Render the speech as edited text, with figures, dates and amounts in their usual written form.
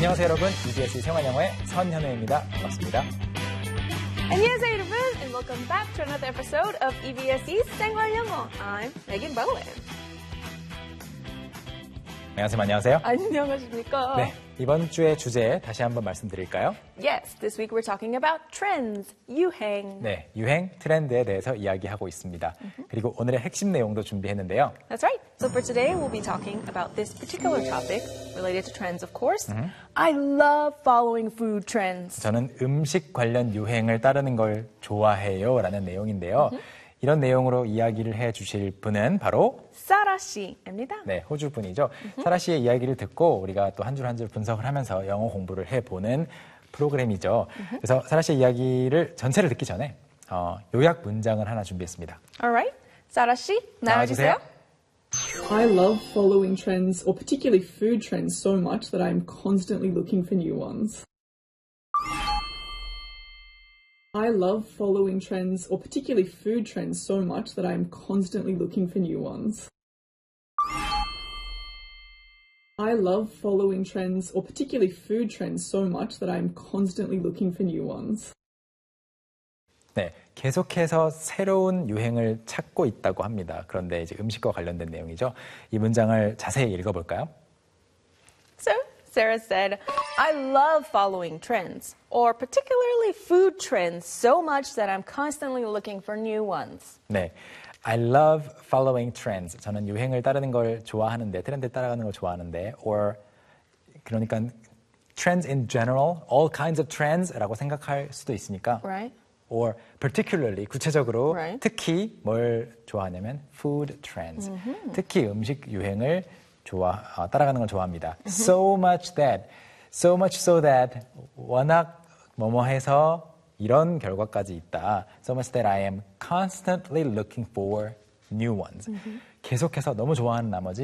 안녕하세요 여러분, EBS 생활영어의 선현우입니다. 반갑습니다. 안녕하세요 여러분, and welcome back to another episode of EBS's 생활영어. I'm Megan Bowen. 안녕하세요. 안녕하십니까? 네, 이번 주의 주제 다시 한번 말씀드릴까요? Yes, this week we're talking about trends, 유행. 네, 유행, 트렌드에 대해서 이야기하고 있습니다. 그리고 오늘의 핵심 내용도 준비했는데요. That's right. So for today we'll be talking about this particular topic related to trends, of course. I love following food trends. 저는 음식 관련 유행을 따르는 걸 좋아해요 라는 내용인데요. 이런 내용으로 이야기를 해주실 분은 바로 사라 씨입니다. 네, 호주 분이죠. 사라 씨의 이야기를 듣고 우리가 또 한 줄 한 줄 분석을 하면서 영어 공부를 해보는 프로그램이죠. 그래서 사라 씨의 이야기를 전체를 듣기 전에 요약 문장을 하나 준비했습니다. Alright, 사라 씨 나와주세요. I love following trends, or particularly food trends, so much that I'm constantly looking for new ones. I love following trends, or particularly food trends, so much that I'm constantly looking for new ones. I love following trends, or particularly food trends, so much that I'm constantly looking for new ones. 네, 계속해서 새로운 유행을 찾고 있다고 합니다. 그런데 이제 음식과 관련된 내용이죠. 이 문장을 자세히 읽어볼까요? So, Sarah said, I love following trends, or particularly food trends, so much that I'm constantly looking for new ones. 네, I love following trends. 저는 유행을 따르는 걸 좋아하는데, 트렌드 따라가는 걸 좋아하는데, or 그러니까 trends in general, all kinds of trends라고 생각할 수도 있으니까, Right? or particularly 구체적으로 Right. 특히 뭘 좋아하냐면 food trends. 특히 음식 유행을 따라가는 걸 좋아합니다. So much so that 워낙 뭐뭐해서 이런 결과까지 있다. So much that I am constantly looking for new ones. 계속해서 너무 좋아하는 나머지